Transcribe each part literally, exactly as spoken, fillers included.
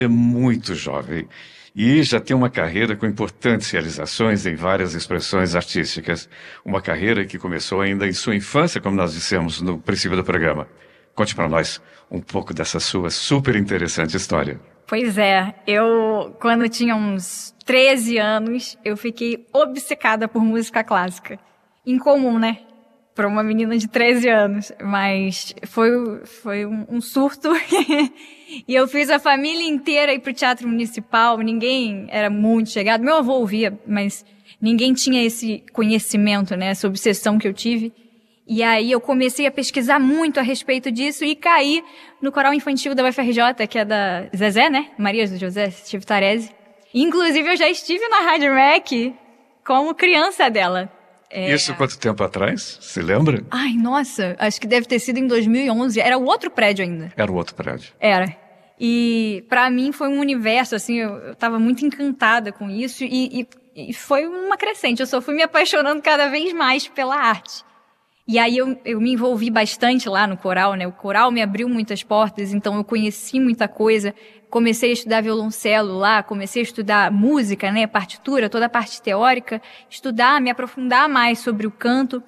É muito jovem e já tem uma carreira com importantes realizações em várias expressões artísticas. Uma carreira que começou ainda em sua infância, como nós dissemos no princípio do programa. Conte para nós um pouco dessa sua super interessante história. Pois é, eu, quando tinha uns treze anos, eu fiquei obcecada por música clássica. Incomum, né? Para uma menina de treze anos, mas foi, foi um, um surto. E eu fiz a família inteira ir pro Teatro Municipal, ninguém era muito chegado. Meu avô ouvia, mas ninguém tinha esse conhecimento, né? Essa obsessão que eu tive. E aí eu comecei a pesquisar muito a respeito disso e caí no coral infantil da U F R J, que é da Zezé, né? Maria do José Chivitarese. Inclusive eu já estive na Rádio M E C como criança dela. É... Isso quanto tempo atrás? Se lembra? Ai, nossa, acho que deve ter sido em dois mil e onze. Era o outro prédio ainda. Era o outro prédio. Era. E pra mim foi um universo, assim, eu, eu tava muito encantada com isso e, e, e foi uma crescente. Eu só fui me apaixonando cada vez mais pela arte. E aí eu, eu me envolvi bastante lá no coral, né? O coral me abriu muitas portas, então eu conheci muita coisa. Comecei a estudar violoncelo lá, comecei a estudar música, né? Partitura, toda a parte teórica. Estudar, me aprofundar mais sobre o canto.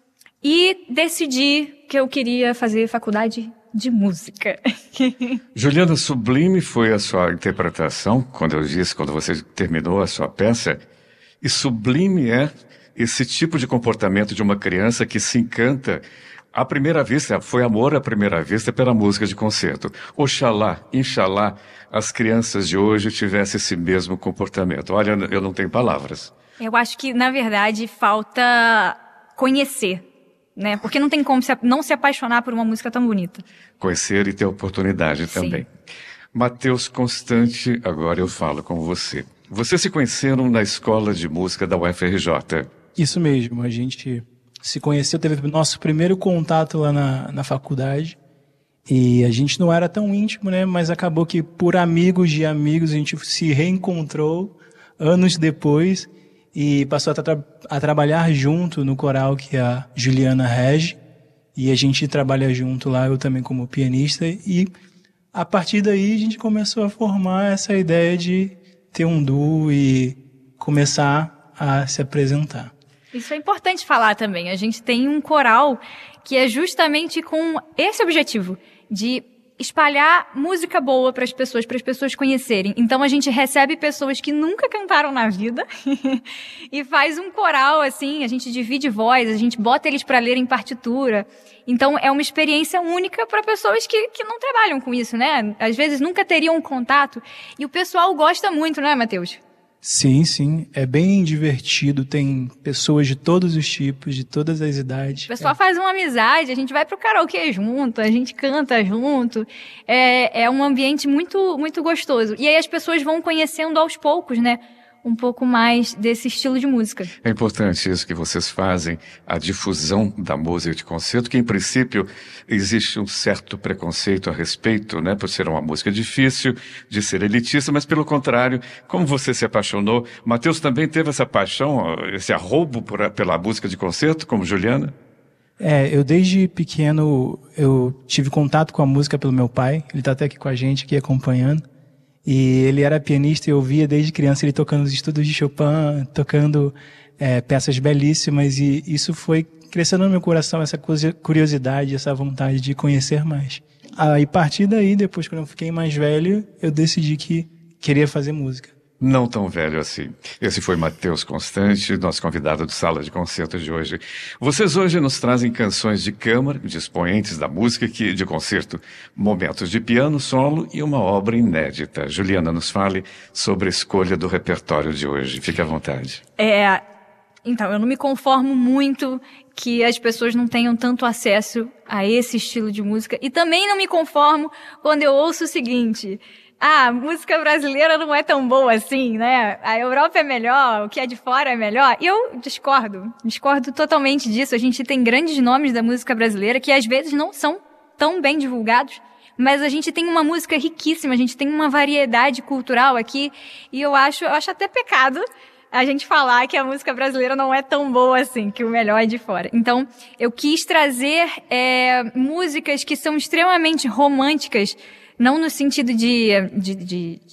E decidi que eu queria fazer faculdade de música. Juliana, sublime foi a sua interpretação, quando eu disse, quando você terminou a sua peça. E sublime é esse tipo de comportamento de uma criança que se encanta à primeira vista, foi amor à primeira vista pela música de concerto. Oxalá, inxalá, as crianças de hoje tivessem esse mesmo comportamento. Olha, eu não tenho palavras. Eu acho que, na verdade, falta conhecer, né? Porque não tem como se, não se apaixonar por uma música tão bonita. Conhecer e ter oportunidade Sim. também. Matheus Constante, agora eu falo com você. Vocês se conheceram na Escola de Música da U F R J. Isso mesmo, a gente se conheceu, teve o nosso primeiro contato lá na, na faculdade. E a gente não era tão íntimo, né? Mas acabou que por amigos de amigos a gente se reencontrou anos depois e passou a, tra a trabalhar junto no coral que a Juliana rege. E a gente trabalha junto lá, eu também como pianista. E a partir daí a gente começou a formar essa ideia de ter um duo e começar a se apresentar. Isso é importante falar também. A gente tem um coral que é justamente com esse objetivo, de espalhar música boa para as pessoas, para as pessoas conhecerem. Então a gente recebe pessoas que nunca cantaram na vida e faz um coral assim, a gente divide voz, a gente bota eles para ler em partitura. Então é uma experiência única para pessoas que, que não trabalham com isso, né? Às vezes nunca teriam um contato e o pessoal gosta muito, não é, Matheus? Sim, sim. É bem divertido. Tem pessoas de todos os tipos, de todas as idades. O pessoal é. faz uma amizade, a gente vai pro karaokê junto, a gente canta junto. É, é um ambiente muito, muito gostoso. E aí as pessoas vão conhecendo aos poucos, né? Um pouco mais desse estilo de música. É importante isso que vocês fazem, a difusão da música de concerto, que em princípio existe um certo preconceito a respeito, né, por ser uma música difícil, de ser elitista, mas pelo contrário, como você se apaixonou, Matheus também teve essa paixão, esse arrobo por, pela música de concerto, como Juliana? É, eu desde pequeno, eu tive contato com a música pelo meu pai, ele está até aqui com a gente, aqui acompanhando. E ele era pianista e eu via desde criança ele tocando os estudos de Chopin, tocando é, peças belíssimas, e isso foi crescendo no meu coração, essa curiosidade, essa vontade de conhecer mais. Aí, a partir daí, depois quando eu fiquei mais velho, eu decidi que queria fazer música. Não tão velho assim. Esse foi Matheus Constante, nosso convidado do Sala de Concertos de hoje. Vocês hoje nos trazem canções de câmara, de expoentes da música que, de concerto, momentos de piano, solo e uma obra inédita. Juliana, nos fale sobre a escolha do repertório de hoje. Fique à vontade. É, então, eu não me conformo muito que as pessoas não tenham tanto acesso a esse estilo de música. E também não me conformo quando eu ouço o seguinte: ah, a música brasileira não é tão boa assim, né? A Europa é melhor, o que é de fora é melhor. E eu discordo, discordo totalmente disso. A gente tem grandes nomes da música brasileira que às vezes não são tão bem divulgados, mas a gente tem uma música riquíssima, a gente tem uma variedade cultural aqui, e eu acho, eu acho até pecado a gente falar que a música brasileira não é tão boa assim, que o melhor é de fora. Então, eu quis trazer é, músicas que são extremamente românticas Não no sentido de, de, de